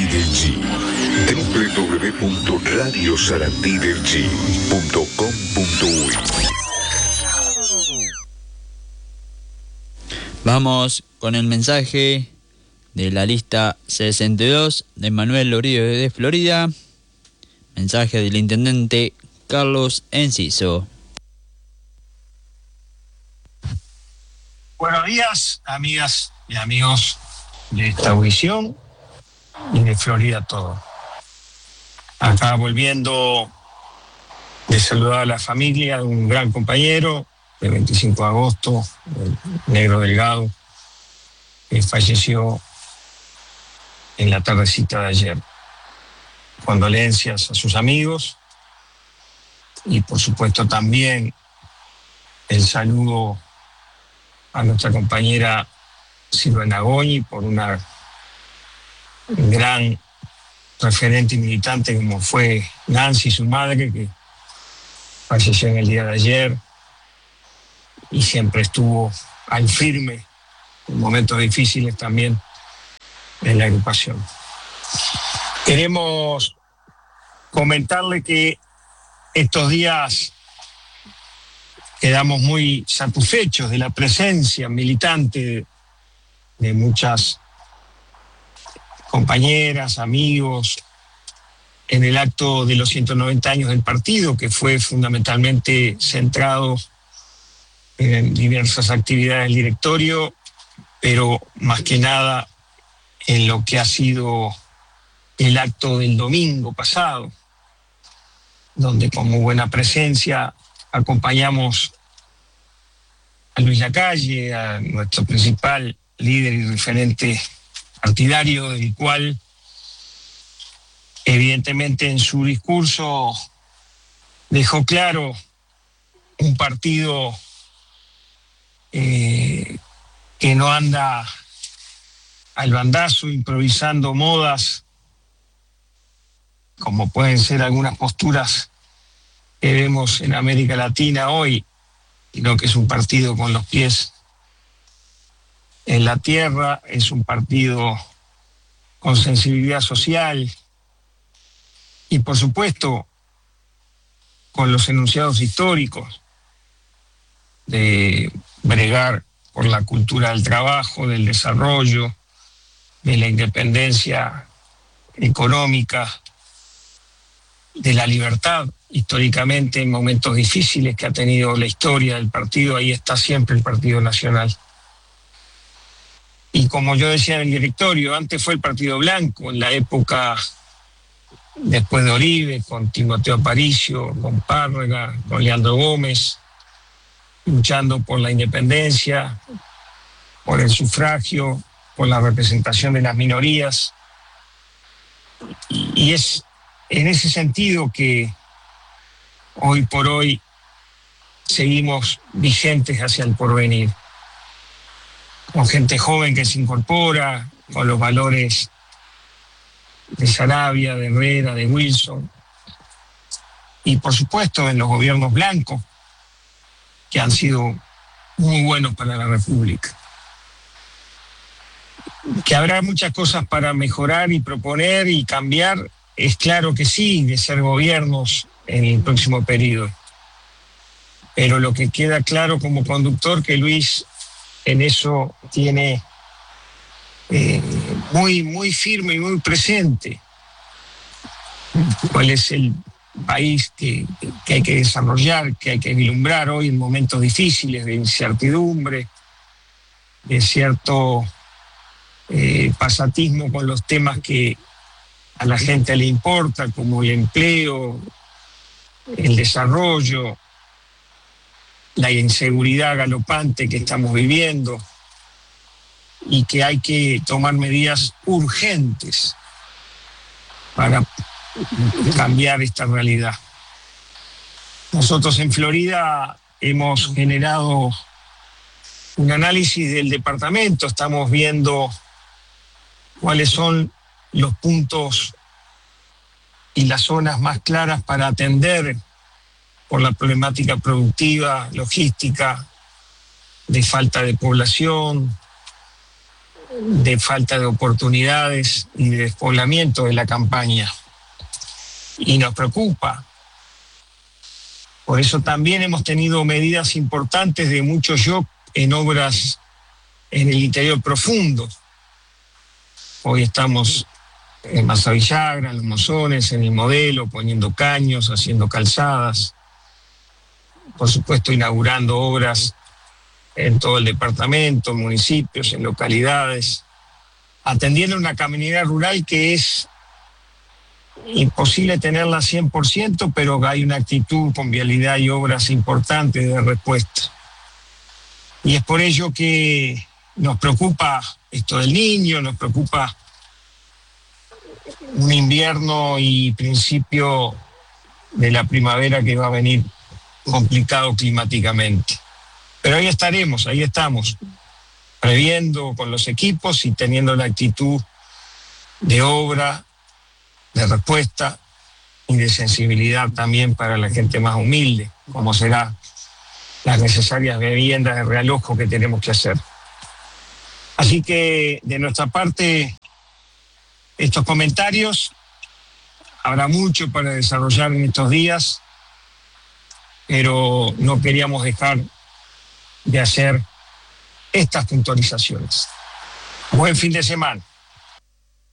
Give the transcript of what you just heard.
del G. www.radiosarandídelg.com.uy. Vamos con el mensaje de la lista 62 de Manuel Uribe de Florida. Mensaje del intendente Carlos Enciso. Buenos días, amigas y amigos de esta audición y de Florida todo. Acá volviendo de saludar a la familia de un gran compañero del 25 de agosto, el Negro Delgado, que falleció en la tardecita de ayer. Condolencias a sus amigos y por supuesto también el saludo a nuestra compañera Silvana Goñi por una gran referente y militante como fue Nancy, su madre, que falleció en el día de ayer y siempre estuvo al firme en momentos difíciles también en la agrupación. Queremos comentarle que estos días quedamos muy satisfechos de la presencia militante de muchas compañeras, amigos, en el acto de los 190 años del partido, que fue fundamentalmente centrado en diversas actividades del directorio, pero más que nada en lo que ha sido el acto del domingo pasado, donde como buena presencia acompañamos a Luis Lacalle, a nuestro principal líder y referente partidario, del cual evidentemente en su discurso dejó claro un partido que no anda al bandazo improvisando modas, como pueden ser algunas posturas que vemos en América Latina hoy, sino que es un partido con los pies en la tierra, es un partido con sensibilidad social y por supuesto con los enunciados históricos de bregar por la cultura del trabajo, del desarrollo, de la independencia económica, de la libertad históricamente en momentos difíciles que ha tenido la historia del partido. Ahí está siempre el Partido Nacional. Y como yo decía en el directorio, antes fue el Partido Blanco, en la época después de Uribe, con Timoteo Aparicio, con Párraga, con Leandro Gómez, luchando por la independencia, por el sufragio, por la representación de las minorías. Y es en ese sentido que hoy por hoy seguimos vigentes hacia el porvenir, con gente joven que se incorpora, con los valores de Saravia, de Herrera, de Wilson, y por supuesto en los gobiernos blancos, que han sido muy buenos para la República. Que habrá muchas cosas para mejorar y proponer y cambiar, es claro que sí, de ser gobiernos en el próximo periodo. Pero lo que queda claro como conductor, que Luis en eso tiene muy firme y muy presente cuál es el país que hay que desarrollar, que hay que vislumbrar hoy en momentos difíciles de incertidumbre, de cierto pasatismo con los temas que a la gente le importa, como el empleo, el desarrollo, la inseguridad galopante que estamos viviendo, y que hay que tomar medidas urgentes para cambiar esta realidad. Nosotros en Florida hemos generado un análisis del departamento, estamos viendo cuáles son los puntos y las zonas más claras para atender por la problemática productiva, logística, de falta de población, de falta de oportunidades y de despoblamiento de la campaña. Y nos preocupa. Por eso también hemos tenido medidas importantes de mucho shock en obras en el interior profundo. Hoy estamos en Masa Villagra, en Los Mozones, en el Modelo, poniendo caños, haciendo calzadas. Por supuesto, inaugurando obras en todo el departamento, en municipios, en localidades, atendiendo una comunidad rural que es imposible tenerla 100%, pero hay una actitud con vialidad y obras importantes de respuesta. Y es por ello que nos preocupa esto del Niño, nos preocupa un invierno y principio de la primavera que va a venir complicado climáticamente. Pero ahí estaremos, ahí estamos, previendo con los equipos y teniendo la actitud de obra, de respuesta y de sensibilidad también para la gente más humilde, como será las necesarias viviendas de realojo que tenemos que hacer. Así que de nuestra parte, estos comentarios, habrá mucho para desarrollar en estos días, pero no queríamos dejar de hacer estas puntualizaciones. Buen fin de semana.